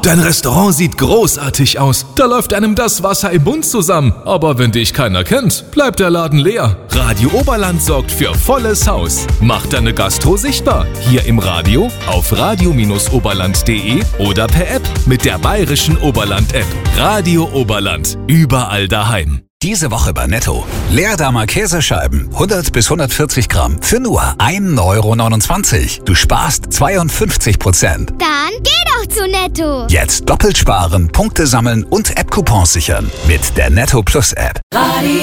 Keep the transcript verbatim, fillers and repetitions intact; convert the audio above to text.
dein Restaurant sieht großartig aus. Da läuft einem das Wasser im Mund zusammen. Aber wenn dich keiner kennt, bleibt der Laden leer. Radio Oberland sorgt für volles Haus. Macht deine Gastro sichtbar. Hier im Radio, auf radio Bindestrich oberland punkt de oder per App mit der bayerischen Oberland-App. Radio Oberland. Überall daheim. Diese Woche bei Netto. Leerdamer Käsescheiben, hundert bis hundertvierzig Gramm, für nur ein Euro neunundzwanzig. Du sparst zweiundfünfzig Prozent. Dann geh doch zu Netto. Jetzt doppelt sparen, Punkte sammeln und App-Coupons sichern mit der Netto Plus App. Radio